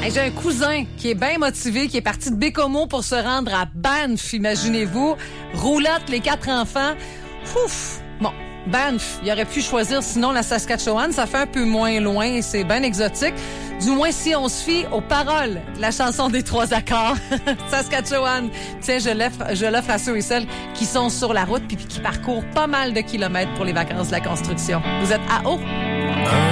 Hey, j'ai un cousin qui est bien motivé, qui est parti de Bécomo pour se rendre à Banff, imaginez-vous. Roulotte, les 4 enfants. Ouf! Bon, Banff, il aurait pu choisir sinon la Saskatchewan. Ça fait un peu moins loin, c'est bien exotique. Du moins, si on se fie aux paroles de la chanson des 3 accords. Saskatchewan. Tiens, je l'offre à ceux et celles qui sont sur la route puis qui parcourent pas mal de kilomètres pour les vacances de la construction. Vous êtes à haut.